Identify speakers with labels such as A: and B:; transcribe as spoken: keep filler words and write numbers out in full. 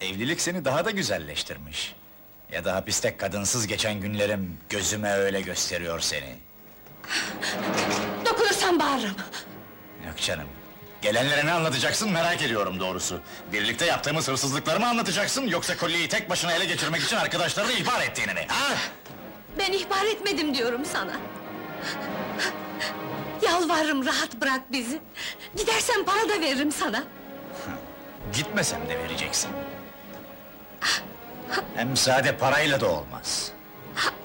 A: Evlilik seni daha da güzelleştirmiş. Ya da hapiste kadınsız geçen günlerim gözüme öyle gösteriyor seni.
B: Dokunursan bağırırım!
A: Yok canım. Gelenlere ne anlatacaksın merak ediyorum doğrusu. Birlikte yaptığımız hırsızlıkları mı anlatacaksın, yoksa kolyeyi tek başına ele geçirmek için arkadaşlarını ihbar ettiğini mi? Ha?
B: Ben ihbar etmedim diyorum sana! Yalvarırım, rahat bırak bizi! Gidersen para da veririm sana!
A: Gitmesem de vereceksin. Hem sade parayla da olmaz.